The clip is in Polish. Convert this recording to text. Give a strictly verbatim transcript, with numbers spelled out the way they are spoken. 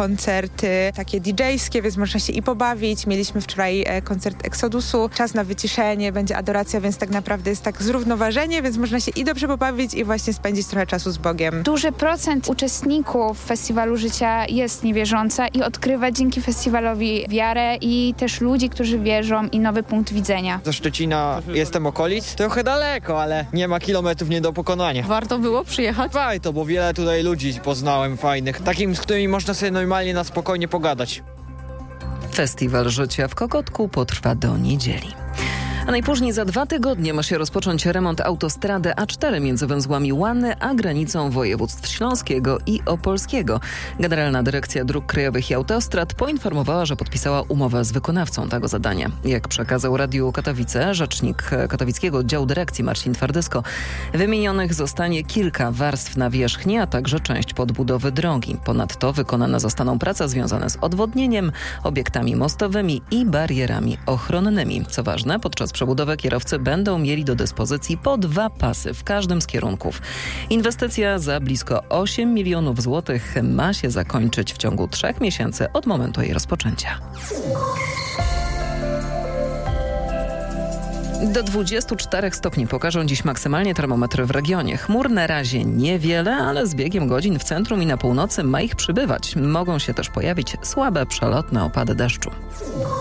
koncerty takie didżejskie, więc można się i pobawić. Mieliśmy wczoraj e, koncert Exodusu, czas na wyciszenie, będzie adoracja, więc tak naprawdę jest tak zrównoważenie, więc można się i dobrze pobawić i właśnie spędzić trochę czasu z Bogiem. Duży procent uczestników Festiwalu Życia jest niewierząca i odkrywa dzięki festiwalowi wiarę i też ludzi, którzy wierzą i nowy punkt widzenia. Do Szczecina jestem okolic, trochę daleko, ale nie ma kilometrów nie do pokonania. Warto było przyjechać? Warto, bo wiele tutaj ludzi poznałem fajnych, takim, z którymi można sobie normalnie na spokojnie pogadać. Festiwal Życia w Kokotku potrwa do niedzieli. A najpóźniej za dwa tygodnie ma się rozpocząć remont autostrady A cztery między węzłami Łany a granicą województw śląskiego i opolskiego. Generalna Dyrekcja Dróg Krajowych i Autostrad poinformowała, że podpisała umowę z wykonawcą tego zadania. Jak przekazał Radiu Katowice rzecznik katowickiego oddziału dyrekcji Marcin Twardysko, wymienionych zostanie kilka warstw nawierzchni, a także część podbudowy drogi. Ponadto wykonane zostaną prace związane z odwodnieniem, obiektami mostowymi i barierami ochronnymi. Co ważne, podczas przebudowy kierowcy będą mieli do dyspozycji po dwa pasy w każdym z kierunków. Inwestycja za blisko osiem milionów złotych ma się zakończyć w ciągu trzech miesięcy od momentu jej rozpoczęcia. Do dwudziestu czterech stopni pokażą dziś maksymalnie termometry w regionie. Chmur na razie niewiele, ale z biegiem godzin w centrum i na północy ma ich przybywać. Mogą się też pojawić słabe, przelotne opady deszczu.